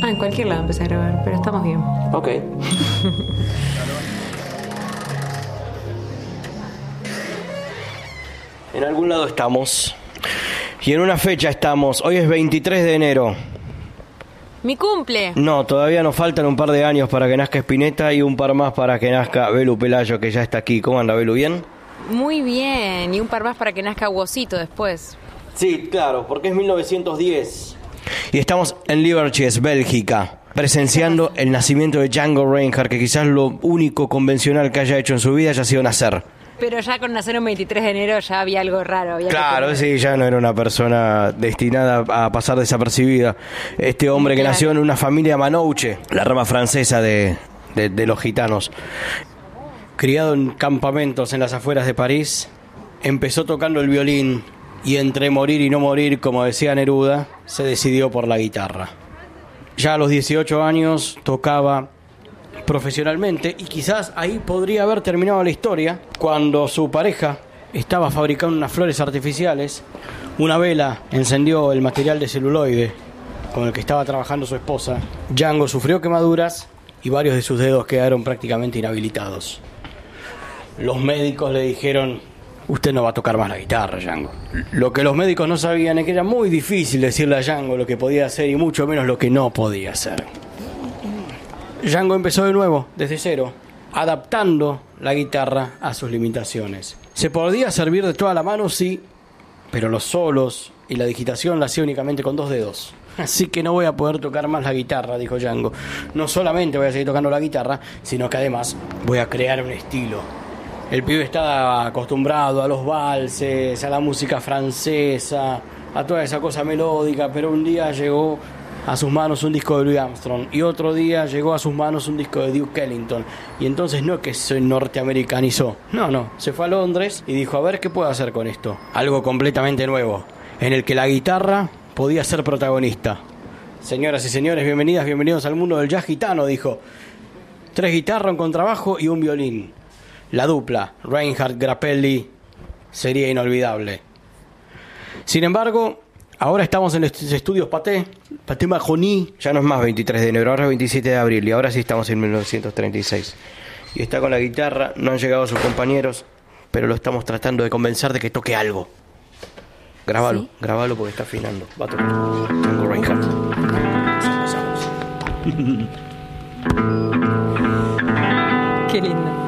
En cualquier lado empecé a grabar, pero estamos bien. Ok. En algún lado estamos. Y en una fecha estamos. Hoy es 23 de enero. ¡Mi cumple! No, todavía nos faltan un par de años para que nazca Spinetta y un par más para que nazca Belu Pelayo, que ya está aquí. ¿Cómo anda, Belu? ¿Bien? Muy bien. Y un par más para que nazca Huesito después. Sí, claro, porque es 1910. Y estamos en Liberties, Bélgica, presenciando el nacimiento de Django Reinhardt, que quizás lo único convencional que haya hecho en su vida haya sido nacer. Pero ya con nacer un 23 de enero ya había algo raro. Claro, sí, ya no era una persona destinada a pasar desapercibida. Este hombre que nació en una familia manouche, la rama francesa de los gitanos, criado en campamentos en las afueras de París, empezó tocando el violín y entre morir y no morir, como decía Neruda, se decidió por la guitarra. Ya a los 18 años tocaba profesionalmente y quizás ahí podría haber terminado la historia cuando su pareja estaba fabricando unas flores artificiales. Una vela encendió el material de celuloide con el que estaba trabajando su esposa. Django sufrió quemaduras y varios de sus dedos quedaron prácticamente inhabilitados. Los médicos le dijeron: usted no va a tocar más la guitarra, Django. Lo que los médicos no sabían es que era muy difícil decirle a Django lo que podía hacer y mucho menos lo que no podía hacer. Django empezó de nuevo, desde cero, adaptando la guitarra a sus limitaciones. ¿Se podía servir de toda la mano? Sí, pero los solos y la digitación la hacía únicamente con 2 dedos. Así que no voy a poder tocar más la guitarra, dijo Django. No solamente voy a seguir tocando la guitarra, sino que además voy a crear un estilo. El pibe estaba acostumbrado a los valses, a la música francesa, a toda esa cosa melódica, pero un día llegó a sus manos un disco de Louis Armstrong y otro día llegó a sus manos un disco de Duke Ellington, y entonces no es que se norteamericanizó, no, se fue a Londres y dijo: a ver qué puedo hacer con esto, algo completamente nuevo, en el que la guitarra podía ser protagonista. Señoras y señores, bienvenidos al mundo del jazz gitano, dijo. 3 guitarras, un contrabajo y un violín. La dupla Reinhardt-Grappelli sería inolvidable. Sin embargo, ahora estamos en los estudios Pathé Mahony. Ya no es más 23 de enero, ahora es 27 de abril y ahora sí estamos en 1936. Y está con la guitarra, no han llegado sus compañeros, pero lo estamos tratando de convencer de que toque algo. Grabalo, ¿sí? Grabalo porque está afinando. Va a tocar Django Reinhardt. Qué lindo.